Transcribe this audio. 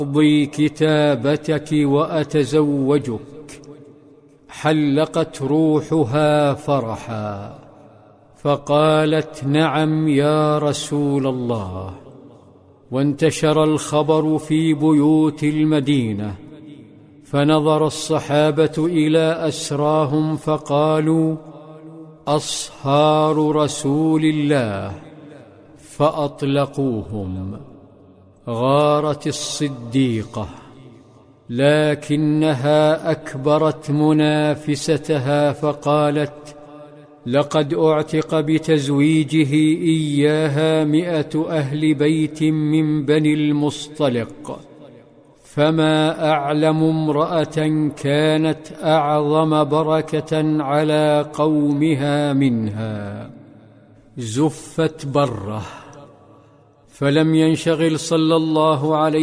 أمضي كتابتك وأتزوجك. حلقت روحها فرحا، فقالت: نعم يا رسول الله. وانتشر الخبر في بيوت المدينة، فنظر الصحابة إلى أسراهم فقالوا: أصهار رسول الله، فأطلقوهم. غارت الصديقة، لكنها أكبرت منافستها فقالت: لقد أعتق بتزويجه إياها 100 أهل بيت من بني المصطلق، فما أعلم امرأة كانت أعظم بركة على قومها منها. زفت بره، فلم ينشغل صلى الله عليه